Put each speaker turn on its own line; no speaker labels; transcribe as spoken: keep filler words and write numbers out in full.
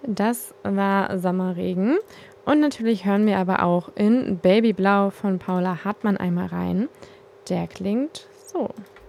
Das war Sommerregen. Und natürlich hören wir aber auch in Babyblau von Paula Hartmann einmal rein. Der klingt so.